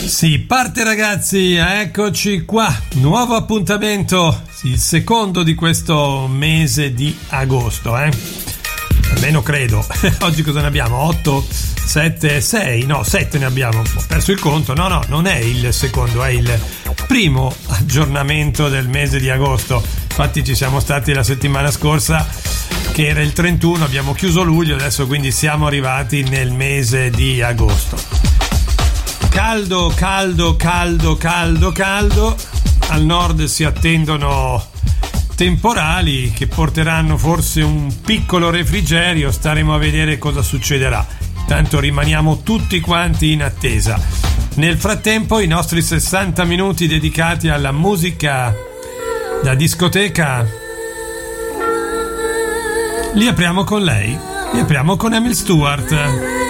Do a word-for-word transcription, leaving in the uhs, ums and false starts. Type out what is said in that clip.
Sì, parte ragazzi, eccoci qua, nuovo appuntamento, il secondo di questo mese di agosto, eh? Almeno credo. Oggi cosa ne abbiamo? otto, sette, sei, no, sette ne abbiamo, ho perso il conto, no, no, non è il secondo, è il primo aggiornamento del mese di agosto. Infatti ci siamo stati la settimana scorsa che era il trentuno, abbiamo chiuso luglio, adesso quindi siamo arrivati nel mese di agosto. Caldo, caldo, caldo, caldo, caldo. Al nord si attendono temporali che porteranno forse un piccolo refrigerio. Staremo a vedere cosa succederà. Tanto rimaniamo tutti quanti in attesa. Nel frattempo i nostri sessanta minuti dedicati alla musica da discoteca li apriamo con lei. Li apriamo con Emil Stewart.